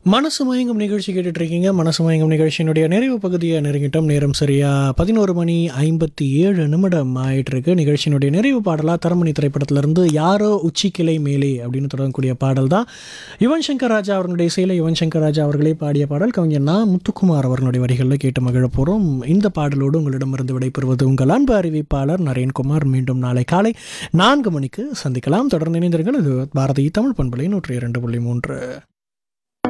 மனசு மயங்கும் நிகழ்ச்சி கேட்டுட்டு இருக்கீங்க. மனசு மயங்கும் நிகழ்ச்சியினுடைய நிறைவு பகுதியை நெருங்கிட்டோம். நேரம் சரியா 11:57 ஆயிட்டு இருக்கு. நிகழ்ச்சியினுடைய நிறைவு பாடலாக தரமணி திரைப்படத்திலிருந்து யாரோ உச்சி கிளை மேலே அப்படின்னு தொடங்கக்கூடிய பாடல் தான். யுவன் சங்கர் ராஜா அவர்களுடைய இசையில் யுவன் சங்கர் ராஜா அவர்களே பாடிய பாடல். கவிஞர் நா. முத்துக்குமார் அவர்களுடைய வரிகளில் கேட்டு மகிழ போகிறோம். இந்த பாடலோடு உங்களிடமிருந்து விடைபெறுவது உங்கள் அன்பு அறிவிப்பாளர் நரேன்குமார். மீண்டும் நாளை காலை 4 மணிக்கு சந்திக்கலாம். தொடர்ந்து இணைந்திருங்கள். இது பாரதி தமிழ் பண்பலை 102.3.